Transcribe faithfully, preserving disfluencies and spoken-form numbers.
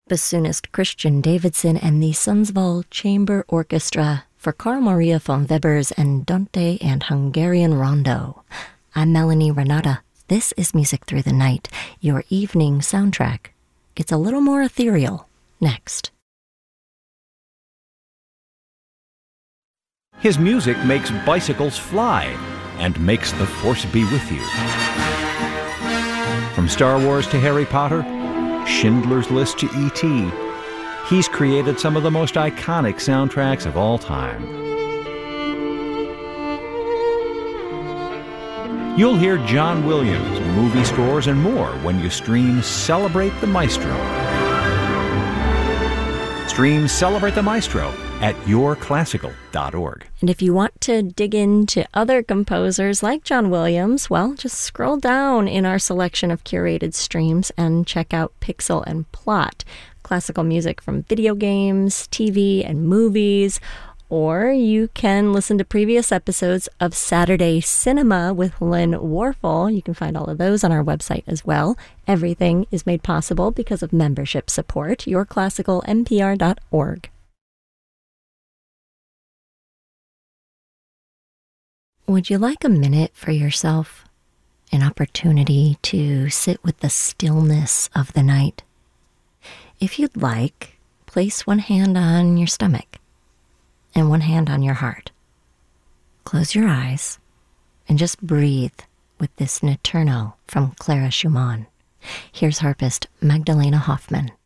bassoonist Christian Davidson and the Sundsvall Chamber Orchestra for Carl Maria von Weber's Andante and Hungarian Rondo. I'm Melanie Renata. This is Music Through the Night, your evening soundtrack. Gets a little more ethereal next. His music makes bicycles fly and makes the Force be with you. From Star Wars to Harry Potter, Schindler's List to E T, he's created some of the most iconic soundtracks of all time. You'll hear John Williams, movie scores, and more when you stream Celebrate the Maestro. Stream Celebrate the Maestro at your classical dot org. And if you want to dig into other composers like John Williams, well, just scroll down in our selection of curated streams and check out Pixel and Plot, classical music from video games, T V, and movies. Or you can listen to previous episodes of Saturday Cinema with Lynn Warfel. You can find all of those on our website as well. Everything is made possible because of membership support. your classical n p r dot org. Would you like a minute for yourself? An opportunity to sit with the stillness of the night? If you'd like, place one hand on your stomach and one hand on your heart. Close your eyes and just breathe with this Notturno from Clara Schumann. Here's harpist Magdalena Hoffman.